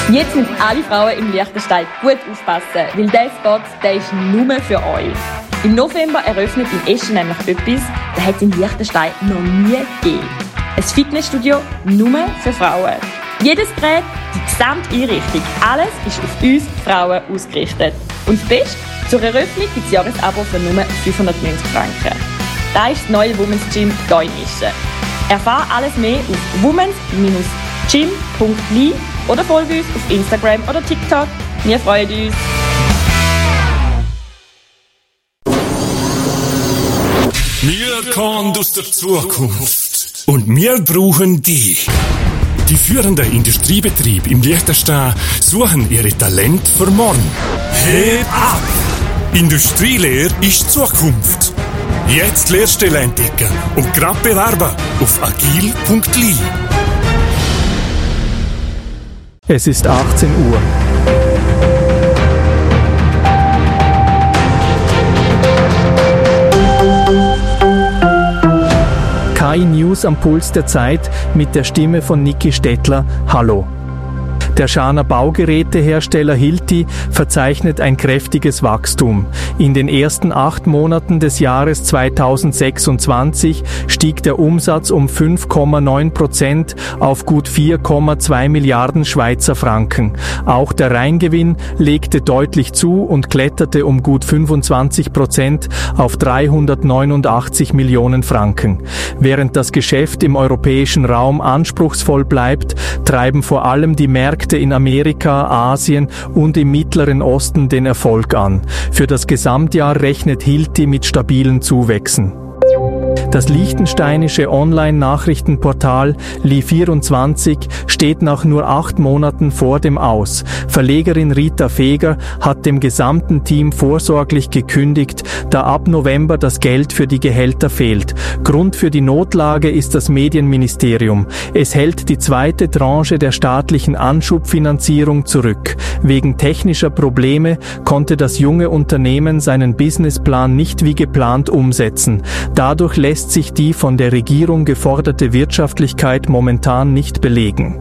Jetzt müssen alle Frauen im Liechtenstein gut aufpassen, weil dieser Spot, der ist nur für euch. Im November eröffnet in Eschen nämlich etwas, das hat es in Liechtenstein noch nie gegeben. Ein Fitnessstudio nur für Frauen. Jedes Gerät, die gesamte Einrichtung, alles ist auf uns Frauen ausgerichtet. Und das Beste, zur Eröffnung gibt es Jahresabo für nur 590 Franken. Das ist das neue Women's Gym hier in Eschen. Erfahre alles mehr auf womens-gym.li oder folge uns auf Instagram oder TikTok. Wir freuen uns. Wir kommen aus der Zukunft und wir brauchen dich. Die führenden Industriebetriebe im Liechtenstein suchen ihre Talente für morgen. Heb ab! Industrielehre ist Zukunft. Jetzt Lehrstelle entdecken und gerade bewerben auf agil.li. Es ist 18 Uhr. KI News am Puls der Zeit mit der Stimme von Niki Stettler. Hallo. Der Schaner Baugerätehersteller Hilti verzeichnet ein kräftiges Wachstum. In den ersten 8 Monaten des Jahres 2026 stieg der Umsatz um 5,9% auf gut 4,2 Milliarden Schweizer Franken. Auch der Reingewinn legte deutlich zu und kletterte um gut 25% auf 389 Millionen Franken. Während das Geschäft im europäischen Raum anspruchsvoll bleibt, treiben vor allem die Märkte in Amerika, Asien und im Mittleren Osten den Erfolg an. Für das Gesamtjahr rechnet Hilti mit stabilen Zuwächsen. Das liechtensteinische Online-Nachrichtenportal Li24 steht nach nur 8 Monaten vor dem Aus. Verlegerin Rita Feger hat dem gesamten Team vorsorglich gekündigt, da ab November das Geld für die Gehälter fehlt. Grund für die Notlage ist das Medienministerium. Es hält die zweite Tranche der staatlichen Anschubfinanzierung zurück. Wegen technischer Probleme konnte das junge Unternehmen seinen Businessplan nicht wie geplant umsetzen. Dadurch lässt sich die von der Regierung geforderte Wirtschaftlichkeit momentan nicht belegen.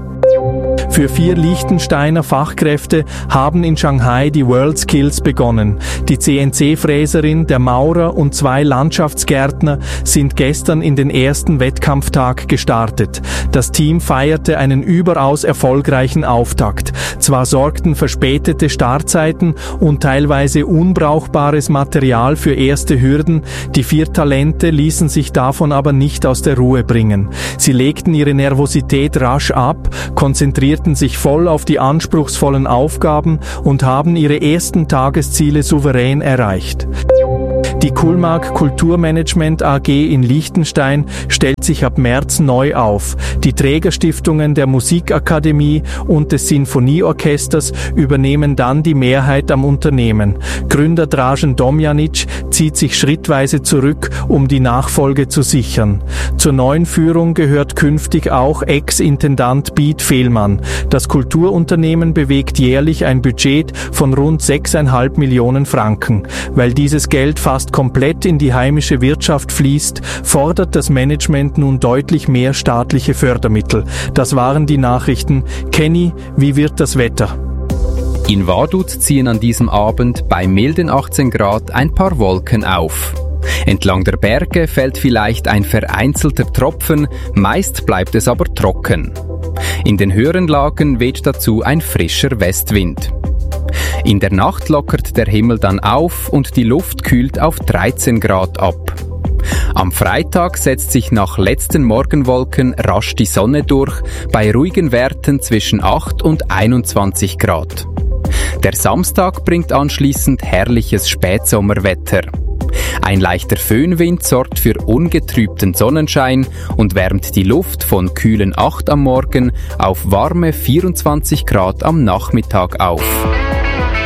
Für 4 Liechtensteiner Fachkräfte haben in Shanghai die World Skills begonnen. Die CNC-Fräserin, der Maurer und 2 Landschaftsgärtner sind gestern in den ersten Wettkampftag gestartet. Das Team feierte einen überaus erfolgreichen Auftakt. Zwar sorgten verspätete Startzeiten und teilweise unbrauchbares Material für erste Hürden, die 4 Talente ließen sich davon aber nicht aus der Ruhe bringen. Sie legten ihre Nervosität rasch ab, konzentrierten sich voll auf die anspruchsvollen Aufgaben und haben ihre ersten Tagesziele souverän erreicht. Die Kulmag Kulturmanagement AG in Liechtenstein stellt sich ab März neu auf. Die Trägerstiftungen der Musikakademie und des Sinfonieorchesters übernehmen dann die Mehrheit am Unternehmen. Gründer Dražen Domjanic zieht sich schrittweise zurück, um die Nachfolge zu sichern. Zur neuen Führung gehört künftig auch Ex-Intendant Piet Fehlmann. Das Kulturunternehmen bewegt jährlich ein Budget von rund 6,5 Millionen Franken. Weil dieses Geld fast komplett in die heimische Wirtschaft fließt, fordert das Management nun deutlich mehr staatliche Fördermittel. Das waren die Nachrichten. Kenny, wie wird das Wetter? In Vaduz ziehen an diesem Abend bei milden 18 Grad ein paar Wolken auf. Entlang der Berge fällt vielleicht ein vereinzelter Tropfen, meist bleibt es aber trocken. In den höheren Lagen weht dazu ein frischer Westwind. In der Nacht lockert der Himmel dann auf und die Luft kühlt auf 13 Grad ab. Am Freitag setzt sich nach letzten Morgenwolken rasch die Sonne durch, bei ruhigen Werten zwischen 8 und 21 Grad. Der Samstag bringt anschließend herrliches Spätsommerwetter. Ein leichter Föhnwind sorgt für ungetrübten Sonnenschein und wärmt die Luft von kühlen 8 am Morgen auf warme 24 Grad am Nachmittag auf.